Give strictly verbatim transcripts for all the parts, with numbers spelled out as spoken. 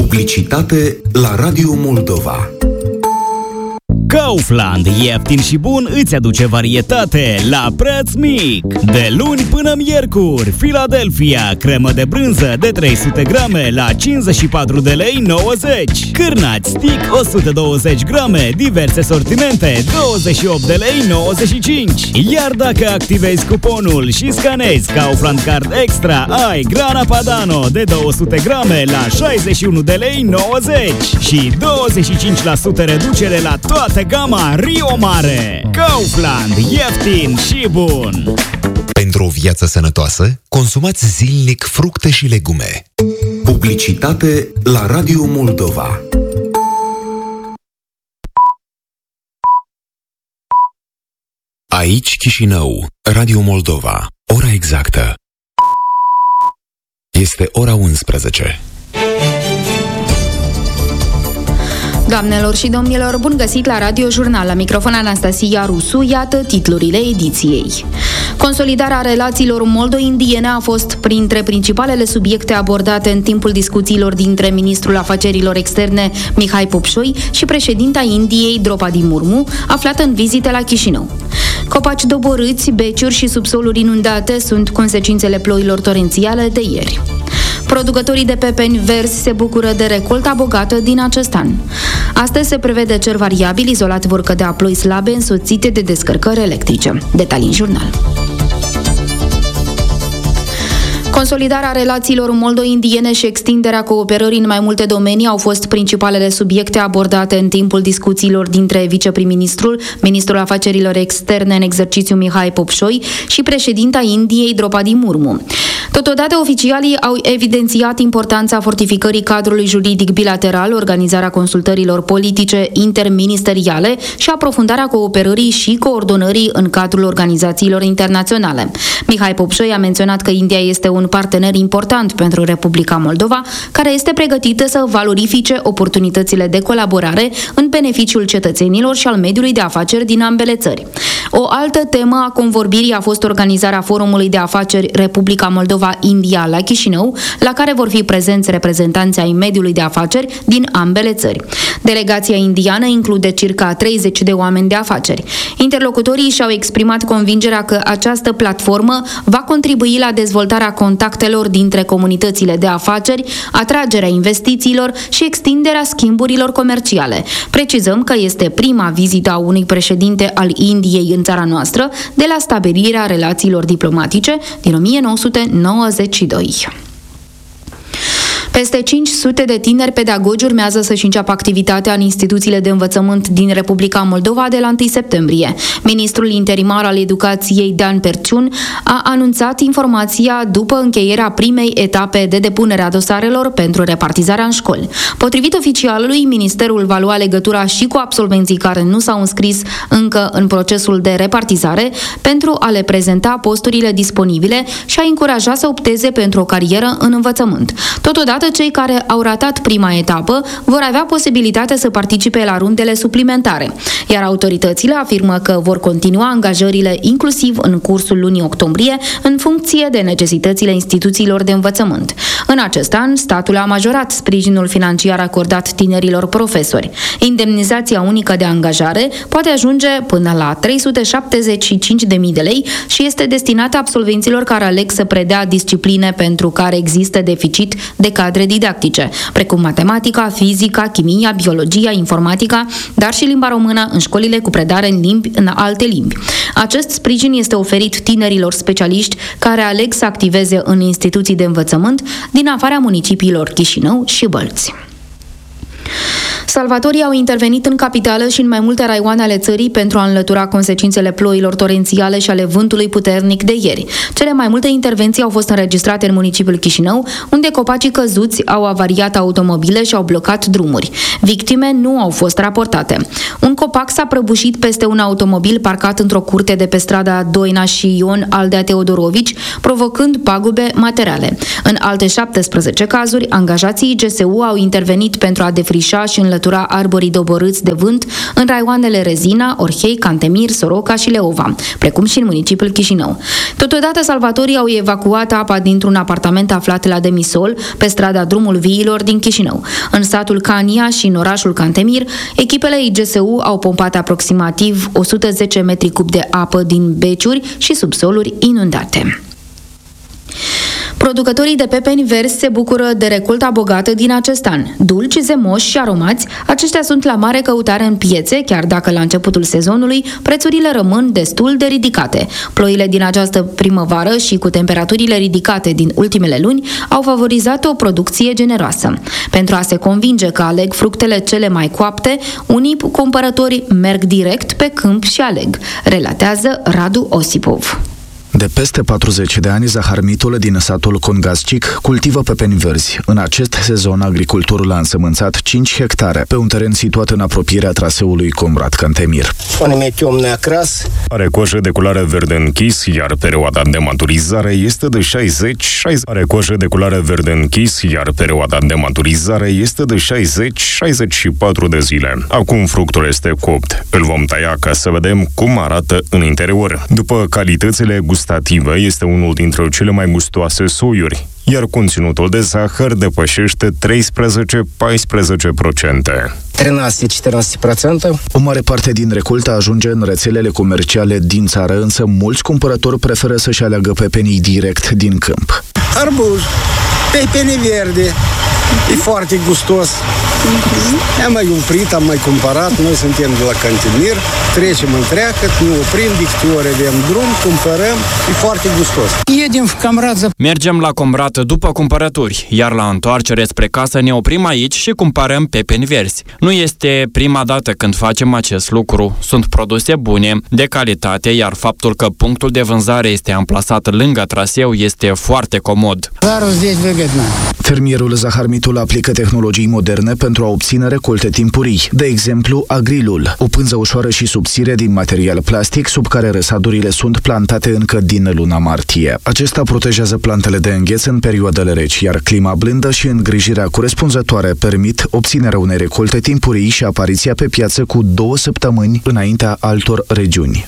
Publicitate la Radio Moldova. Kaufland, ieftin și bun, îți aduce varietate la preț mic. De luni până miercuri, Philadelphia, cremă de brânză de trei sute grame la cincizeci și patru de lei nouăzeci. Cârnați stick o sută douăzeci grame, diverse sortimente, douăzeci și opt de lei nouăzeci și cinci. Iar dacă activezi cuponul și scanezi Kaufland Card Extra, ai grana Padano de două sute grame la șaizeci și unu de lei nouăzeci și douăzeci și cinci la sută reducere la toate gama Rio Mare. Kaufland, ieftin și bun. Pentru o viață sănătoasă, consumați zilnic fructe și legume. Publicitate la Radio Moldova. Aici Chișinău, Radio Moldova. Ora exactă este ora unsprezece. Doamnelor și domnilor, bun găsit la Radio Jurnal. La microfon Anastasia Rusu, iată titlurile ediției. Consolidarea relațiilor moldo-indiene a fost printre principalele subiecte abordate în timpul discuțiilor dintre ministrul afacerilor externe Mihai Popșoi și președinta Indiei Draupadi Murmu, aflată în vizită la Chișinău. Copaci doborâți, beciuri și subsoluri inundate sunt consecințele ploilor torențiale de ieri. Producătorii de pepeni verzi se bucură de recolta bogată din acest an. Astăzi se prevede cer variabil, izolat vor cădea ploi slabe însoțite de descărcări electrice. Detalii în jurnal. Consolidarea relațiilor moldo-indiene și extinderea cooperării în mai multe domenii au fost principalele subiecte abordate în timpul discuțiilor dintre viceprim-ministrul, ministrul afacerilor externe în exercițiu Mihai Popșoi și președinta Indiei Draupadi Murmu. Totodată, oficialii au evidențiat importanța fortificării cadrului juridic bilateral, organizarea consultărilor politice interministeriale și aprofundarea cooperării și coordonării în cadrul organizațiilor internaționale. Mihai Popșoi a menționat că India este un partener important pentru Republica Moldova, care este pregătită să valorifice oportunitățile de colaborare în beneficiul cetățenilor și al mediului de afaceri din ambele țări. O altă temă a convorbirii a fost organizarea Forumului de Afaceri Republica Moldova-India la Chișinău, la care vor fi prezenți reprezentanți ai mediului de afaceri din ambele țări. Delegația indiană include circa treizeci de oameni de afaceri. Interlocutorii și-au exprimat convingerea că această platformă va contribui la dezvoltarea contactelor dintre comunitățile de afaceri, atragerea investițiilor și extinderea schimburilor comerciale. Precizăm că este prima vizită a unui președinte al Indiei în țara noastră de la stabilirea relațiilor diplomatice din o mie nouă sute nouăzeci și doi. Peste cinci sute de tineri pedagogi urmează să-și înceapă activitatea în instituțiile de învățământ din Republica Moldova de la întâi septembrie. Ministrul interimar al Educației, Dan Perciun, a anunțat informația după încheierea primei etape de depunere a dosarelor pentru repartizarea în școli. Potrivit oficialului, Ministerul va lua legătura și cu absolvenții care nu s-au înscris încă în procesul de repartizare pentru a le prezenta posturile disponibile și a încuraja să opteze pentru o carieră în învățământ. Totodată, cei care au ratat prima etapă vor avea posibilitatea să participe la rundele suplimentare, iar autoritățile afirmă că vor continua angajările inclusiv în cursul lunii octombrie, în funcție de necesitățile instituțiilor de învățământ. În acest an, statul a majorat sprijinul financiar acordat tinerilor profesori. Indemnizația unică de angajare poate ajunge până la trei sute șaptezeci și cinci de mii de lei și este destinată absolvenților care aleg să predea discipline pentru care există deficit de cadre didactice, precum matematica, fizica, chimia, biologia, informatica, dar și limba română în școlile cu predare în limbi în alte limbi. Acest sprijin este oferit tinerilor specialiști care aleg să activeze în instituții de învățământ din afara municipiilor Chișinău și Bălți. Salvatorii au intervenit în capitală și în mai multe raioane ale țării pentru a înlătura consecințele ploilor torențiale și ale vântului puternic de ieri. Cele mai multe intervenții au fost înregistrate în municipiul Chișinău, unde copacii căzuți au avariat automobile și au blocat drumuri. Victime nu au fost raportate. Un copac s-a prăbușit peste un automobil parcat într-o curte de pe strada Doina și Ion Aldea Teodorovici, provocând pagube materiale. În alte șaptesprezece cazuri, angajații G S U au intervenit pentru a defrișa și înlătura cumpărătura arborii doborâți de vânt în raioanele Rezina, Orhei, Cantemir, Soroca și Leova, precum și în municipiul Chișinău. Totodată, salvatorii au evacuat apa dintr-un apartament aflat la Demisol, pe strada Drumul Viilor din Chișinău. În satul Cania și în orașul Cantemir, echipele I G S U au pompat aproximativ o sută zece metri cub de apă din beciuri și subsoluri inundate. Producătorii de pepeni verzi se bucură de recolta bogată din acest an. Dulci, zemoși și aromați, aceștia sunt la mare căutare în piețe, chiar dacă la începutul sezonului prețurile rămân destul de ridicate. Ploile din această primăvară și cu temperaturile ridicate din ultimele luni au favorizat o producție generoasă. Pentru a se convinge că aleg fructele cele mai coapte, unii cumpărători merg direct pe câmp și aleg, relatează Radu Osipov. De peste patruzeci de ani, zaharmitul din satul Congascic cultivă pepeni verzi. În acest sezon, agricultorul a însămânțat cinci hectare pe un teren situat în apropierea traseului Comrat-Cantemir. Are coajă de culoare verde închis, iar perioada de maturizare este de șaizeci șaizeci. Are coajă de culoare verde închis, iar perioada de maturizare este de șaizeci șaizeci și patru de zile. Acum fructul este copt. Îl vom tăia ca să vedem cum arată în interior. După calitățile gustative, este unul dintre cele mai gustoase soiuri, iar conținutul de zahăr depășește treisprezece paisprezece la sută. treisprezece-paisprezece la sută. O mare parte din recoltă ajunge în rețelele comerciale din țară, însă mulți cumpărători preferă să-și aleagă pepenii direct din câmp. Arbuz, pepeni verde, e foarte gustos. Mm-hmm. Am mai umprit, am mai cumpărat, noi suntem de la Cantemir, trecem în treacă, ne oprim, de câte ori avem drum, cumpărăm, e foarte gustos. Mergem la Comrat după cumpărături, iar la întoarcere spre casă ne oprim aici și cumpărăm pepeni verzi. Nu este prima dată când facem acest lucru. Sunt produse bune, de calitate, iar faptul că punctul de vânzare este amplasat lângă traseu este foarte comod. Fermierul zaharmitul aplică tehnologii moderne pentru a obține recolte timpurii, de exemplu agrilul, o pânză ușoară și subțire din material plastic sub care răsadurile sunt plantate încă din luna martie. Acesta protejează plantele de îngheț în perioadele reci, iar clima blândă și îngrijirea corespunzătoare permit obținerea unei recolte timpurii și apariția pe piață cu două săptămâni înaintea altor regiuni.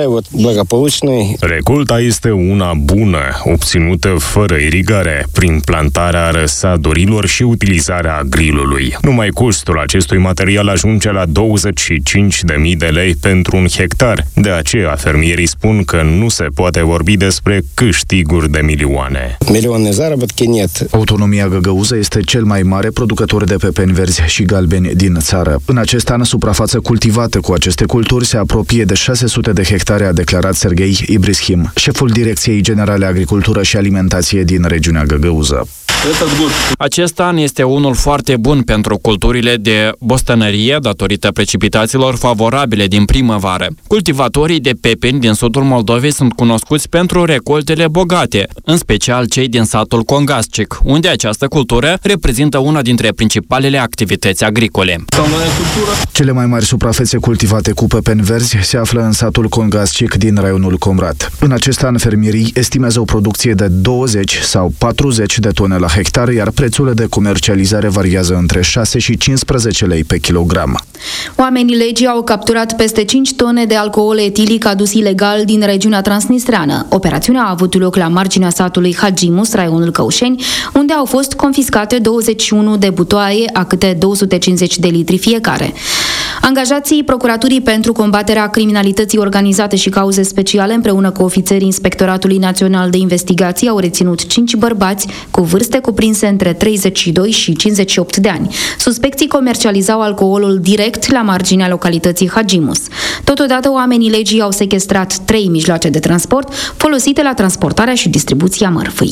Recolta este una bună, obținută fără irigare, prin plantarea răsadurilor și utilizarea agrilului. Numai costul acestui material ajunge la douăzeci și cinci de mii de lei pentru un hectar. De aceea, fermierii spun că nu se poate vorbi despre câștiguri de milioane. Autonomia Găgăuză este cel mai mare producător de pepeni verzi și galbeni din țară. În acest an, suprafața cultivată cu aceste culturi se apropie de șase sute de hectare, a declarat Serghei Ibrischim, șeful Direcției Generale Agricultură și Alimentație din regiunea Găgăuză. Acest an este unul foarte bun pentru culturile de bostănărie datorită precipitațiilor favorabile din primăvară. Cultivatorii de pepeni din sudul Moldovei sunt cunoscuți pentru recoltele bogate, în special cei din satul Congascic, unde această cultură reprezintă una dintre principalele activități agricole. Cele mai mari suprafețe cultivate cu pepeni verzi se află în satul Congascic din raionul Comrat. În acest an, fermierii estimează o producție de douăzeci sau patruzeci de tone la hectar, iar prețul de comercializare variază între șase și cincisprezece lei pe kilogram. Oamenii legii au capturat peste cinci tone de alcool etilic adus ilegal din regiunea transnistreană. Operațiunea a avut loc la marginea satului Hagimus, raionul Căușeni, unde au fost confiscate douăzeci și unu de butoaie a câte două sute cincizeci de litri fiecare. Angajații Procuraturii pentru combaterea criminalității organizate și cauze speciale împreună cu ofițerii Inspectoratului Național de Investigații au reținut cinci bărbați cu vârste cuprinse între treizeci și doi și cincizeci și opt de ani. Suspecții comercializau alcoolul direct la marginea localității Hagimus. Totodată, oamenii legii au sechestrat trei mijloace de transport folosite la transportarea și distribuția mărfului.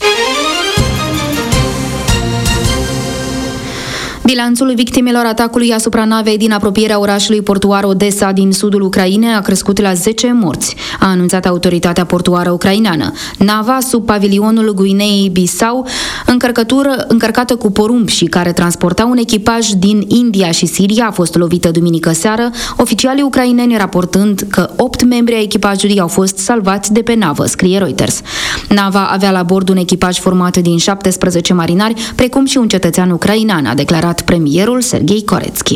Bilanțul victimelor atacului asupra navei din apropierea orașului portuar Odessa din sudul Ucrainei a crescut la zece morți, a anunțat autoritatea portuară ucraineană. Nava, sub pavilionul Guineei-Bissau, încărcată cu porumb și care transporta un echipaj din India și Siria, a fost lovită duminică seară, oficialii ucraineni raportând că opt membri ai echipajului au fost salvați de pe navă, scrie Reuters. Nava avea la bord un echipaj format din șaptesprezece marinari, precum și un cetățean ucrainean, a declarat declarat premierul Serghei Koretski.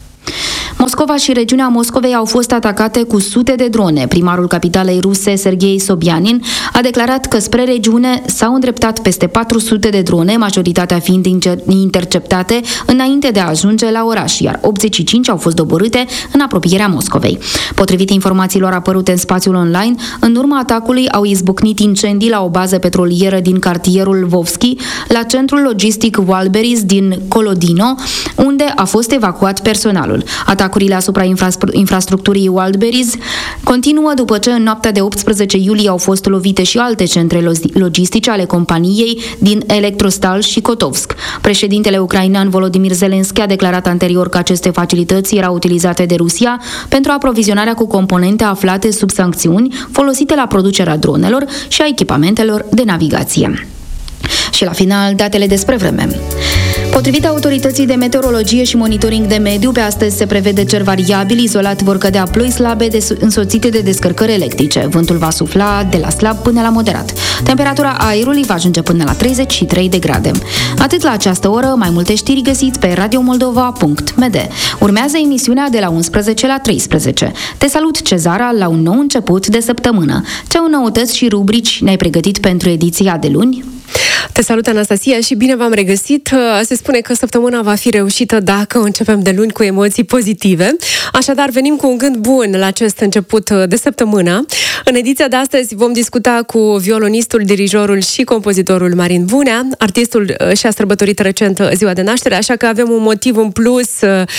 Moscova și regiunea Moscovei au fost atacate cu sute de drone. Primarul capitalei ruse, Serghei Sobyanin, a declarat că spre regiune s-au îndreptat peste patru sute de drone, majoritatea fiind interceptate înainte de a ajunge la oraș, iar optzeci și cinci au fost doborâte în apropierea Moscovei. Potrivit informațiilor apărute în spațiul online, în urma atacului au izbucnit incendii la o bază petrolieră din cartierul Vovski, la centrul logistic Walberis din Kolodino, unde a fost evacuat personalul. Atacurile asupra infrastructurii Wildberries continuă după ce în noaptea de optsprezece iulie au fost lovite și alte centre logistice ale companiei din Electrostal și Kotovsk. Președintele ucrainean Volodymyr Zelensky a declarat anterior că aceste facilități erau utilizate de Rusia pentru aprovizionarea cu componente aflate sub sancțiuni, folosite la producerea dronelor și a echipamentelor de navigație. Și la final, datele despre vreme. Potrivit autorității de meteorologie și monitoring de mediu, pe astăzi se prevede cer variabil, izolat vor cădea ploi slabe însoțite de descărcări electrice. Vântul va sufla de la slab până la moderat. Temperatura aerului va ajunge până la treizeci și trei de grade. Atât la această oră, mai multe știri găsiți pe radio moldova punct m d. Urmează emisiunea de la unsprezece la treisprezece. Te salut, Cezara, la un nou început de săptămână. Ce noutăți și rubrici ne-ai pregătit pentru ediția de luni? Te salut, Anastasia, și bine v-am regăsit. Se spune că săptămâna va fi reușită dacă începem de luni cu emoții pozitive. Așadar, venim cu un gând bun la acest început de săptămână. În ediția de astăzi vom discuta cu violonistul, dirijorul și compozitorul Marin Vunea. Artistul și-a sărbătorit recent ziua de naștere, așa că avem un motiv în plus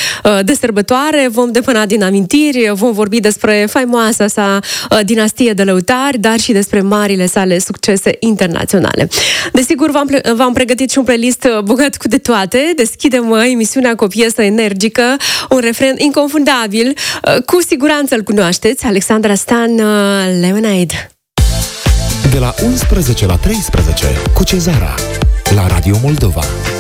de sărbătoare. Vom depăna din amintiri, vom vorbi despre faimoasa sa dinastie de lăutari, dar și despre marile sale succese internaționale. Desigur, v-am, v-am pregătit și un playlist bogat cu de toate. Deschidem emisiunea cu o piesă energică, un refren inconfundabil. Cu siguranță îl cunoașteți, Alexandra Stan, Lemonade. De la unsprezece la treisprezece cu Cezara, la Radio Moldova.